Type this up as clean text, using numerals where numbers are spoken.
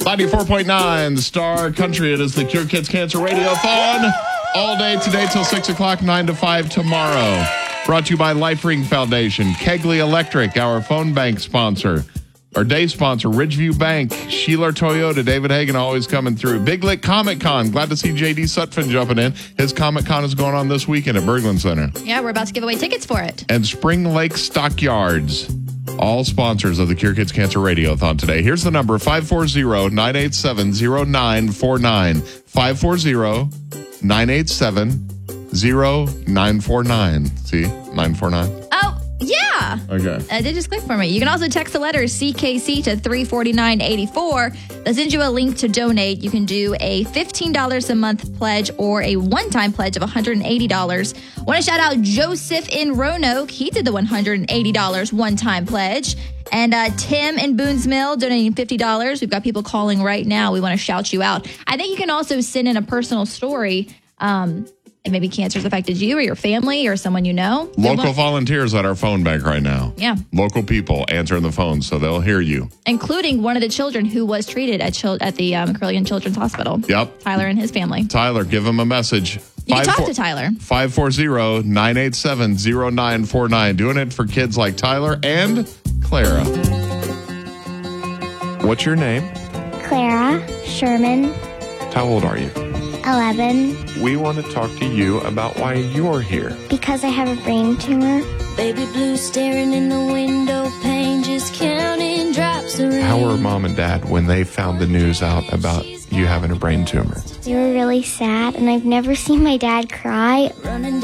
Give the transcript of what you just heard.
94.9 Star Country. It is the Cure Kids Cancer Radiothon. All day today till 6 o'clock, 9 to 5 tomorrow. Brought to you by Life Ring Foundation, Kegley Electric, our phone bank sponsor. Our day sponsor, Ridgeview Bank, Sheeler Toyota, David Hagan always coming through. Big Lick Comic Con. Glad to see J.D. Sutphin jumping in. His Comic Con is going on this weekend at Berglund Center. Yeah, we're about to give away tickets for it. And Spring Lake Stockyards. All sponsors of the Cure Kids Cancer Radiothon today. Here's the number, 540-987-0949. 540-987-0949. See, 949. Oh, yeah. Okay. It did just click for me. You can also text the letter CKC to 34984. They'll send you a link to donate. You can do a $15 a month pledge or a one-time pledge of $180. Want to shout out Joseph in Roanoke. He did the $180 one-time pledge. And Tim in Boone's Mill donating $50. We've got people calling right now. We want to shout you out. I think you can also send in a personal story. And maybe cancer's affected you or your family or someone you know. Local volunteers at our phone bank right now. Yeah. Local people answering the phone so they'll hear you. Including one of the children who was treated at the Carilion Children's Hospital. Yep. Tyler and his family. Tyler, give him a message. You can talk to Tyler. 540-987-0949. Doing it for kids like Tyler and Clara. What's your name? Clara Sherman, How old are you? 11, We want to talk to you about why you're here. because I have a brain tumor. Baby blue staring in the window pane, just counting drops of rain. How were mom and dad when they found the news out about you having a brain tumor? They were really sad, and I've never seen my dad cry. Running